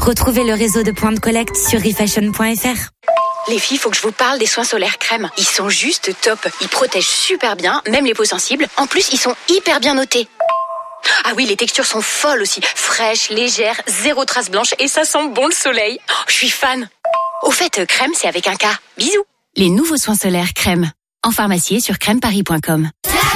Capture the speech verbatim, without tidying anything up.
Retrouvez le réseau de points de collecte sur refashion point f r. Les filles, faut que je vous parle des soins solaires crème. Ils sont juste top. Ils protègent super bien, même les peaux sensibles. En plus, ils sont hyper bien notés. Ah oui, les textures sont folles aussi. Fraîches, légères, zéro trace blanche et ça sent bon le soleil. Oh, je suis fan. Au fait, crème, c'est avec un K. Bisous. Les nouveaux soins solaires crème. En pharmacie et sur crème paris point com.